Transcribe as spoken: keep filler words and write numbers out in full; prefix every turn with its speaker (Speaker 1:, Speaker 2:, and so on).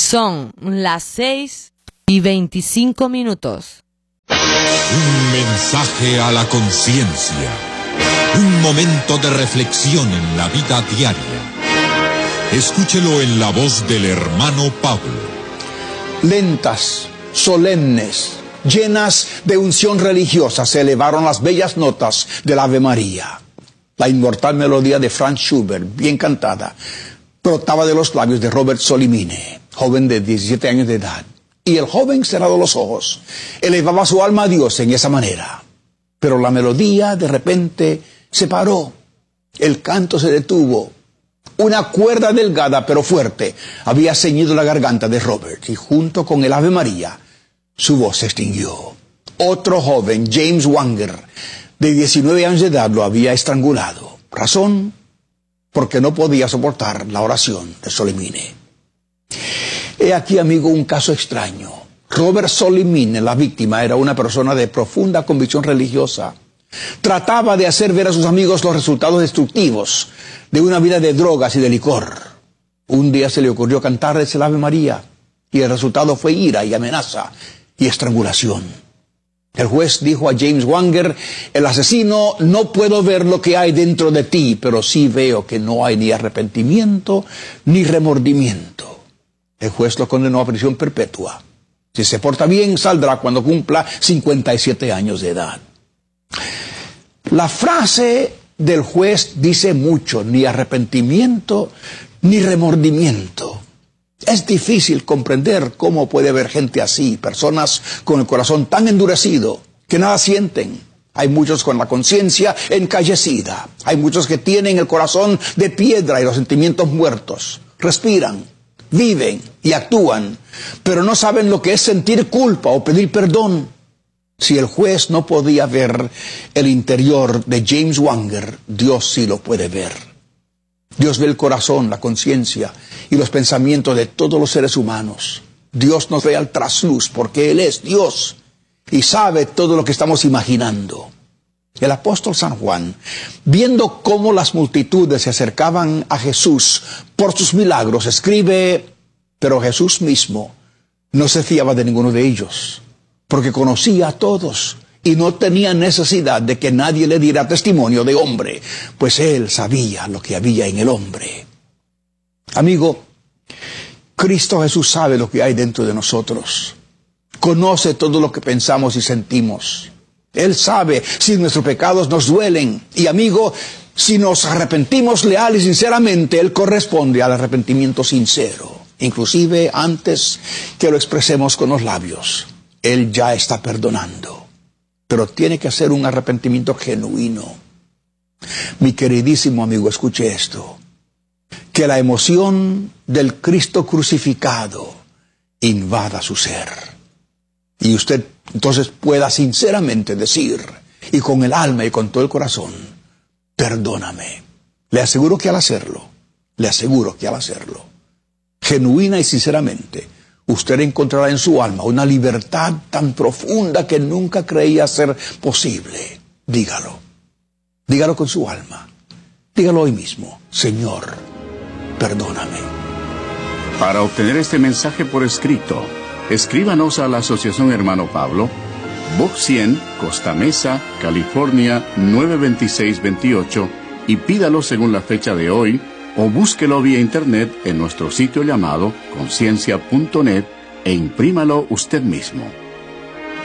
Speaker 1: Son las seis y veinticinco minutos.
Speaker 2: Un mensaje a la conciencia. Un momento de reflexión en la vida diaria. Escúchelo en la voz del hermano Pablo.
Speaker 3: Lentas, solemnes, llenas de unción religiosa, se elevaron las bellas notas del Ave María. La inmortal melodía de Franz Schubert, bien cantada, brotaba de los labios de Robert Solimine, joven de diecisiete años de edad. Y el joven, cerrado los ojos, elevaba su alma a Dios en esa manera. Pero la melodía de repente se paró. El canto se detuvo. Una cuerda delgada pero fuerte había ceñido la garganta de Robert, y junto con el Ave María, su voz se extinguió. Otro joven, James Wanger, de diecinueve años de edad, lo había estrangulado. Razón, porque no podía soportar la oración de Solimine. He aquí, amigo, un caso extraño. Robert Solimine, la víctima, era una persona de profunda convicción religiosa. Trataba de hacer ver a sus amigos los resultados destructivos de una vida de drogas y de licor. Un día se le ocurrió cantarles el Ave María, y el resultado fue ira y amenaza y estrangulación. El juez dijo a James Wanger: el asesino, no puedo ver lo que hay dentro de ti, pero sí veo que no hay ni arrepentimiento ni remordimiento. El juez lo condenó a prisión perpetua. Si se porta bien, saldrá cuando cumpla cincuenta y siete años de edad. La frase del juez dice mucho: ni arrepentimiento ni remordimiento. Es difícil comprender cómo puede haber gente así, personas con el corazón tan endurecido que nada sienten. Hay muchos con la conciencia encallecida. Hay muchos que tienen el corazón de piedra y los sentimientos muertos. Respiran, viven y actúan, pero no saben lo que es sentir culpa o pedir perdón. Si el juez no podía ver el interior de James Wanger, Dios sí lo puede ver. Dios ve el corazón, la conciencia y los pensamientos de todos los seres humanos. Dios nos ve al trasluz porque Él es Dios y sabe todo lo que estamos imaginando. El apóstol San Juan, viendo cómo las multitudes se acercaban a Jesús por sus milagros, escribe: pero Jesús mismo no se fiaba de ninguno de ellos, porque conocía a todos y no tenía necesidad de que nadie le diera testimonio de hombre, pues Él sabía lo que había en el hombre. Amigo, Cristo Jesús sabe lo que hay dentro de nosotros. Conoce todo lo que pensamos y sentimos. Él sabe si nuestros pecados nos duelen. Y amigo, si nos arrepentimos leal y sinceramente, Él corresponde al arrepentimiento sincero. Inclusive antes que lo expresemos con los labios, Él ya está perdonando. Pero tiene que ser un arrepentimiento genuino. Mi queridísimo amigo, escuche esto. Que la emoción del Cristo crucificado invada su ser. Y usted entonces pueda sinceramente decir, y con el alma y con todo el corazón: perdóname. Le aseguro que al hacerlo, le aseguro que al hacerlo, genuina y sinceramente, usted encontrará en su alma una libertad tan profunda que nunca creía ser posible. Dígalo. Dígalo con su alma. Dígalo hoy mismo: Señor, perdóname.
Speaker 4: Para obtener este mensaje por escrito, escríbanos a la Asociación Hermano Pablo, Box cien, Costa Mesa, California nueve dos seis dos ocho, y pídalo según la fecha de hoy, o búsquelo vía internet en nuestro sitio llamado conciencia punto net e imprímalo usted mismo.